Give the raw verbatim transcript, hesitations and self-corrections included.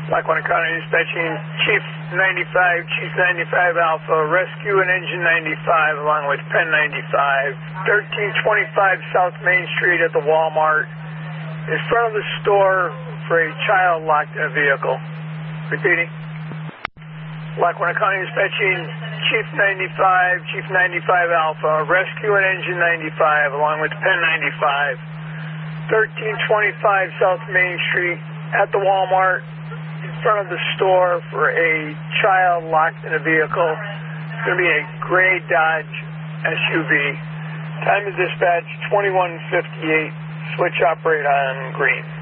Lackawanna County dispatching Chief ninety-five, Chief ninety-five Alpha, rescue and engine ninety-five along with Penn ninety-five, thirteen twenty-five South Main Street at the Walmart, in front of the store for a child locked in a vehicle. Repeating. Lackawanna County dispatching Chief ninety-five, Chief ninety-five Alpha, rescue and engine ninety-five along with Penn ninety-five, thirteen twenty-five South Main Street at the Walmart, in front of the store for a child locked in a vehicle. It's going to be a gray Dodge S U V. Time of dispatch twenty-one fifty-eight. Switch operate on green.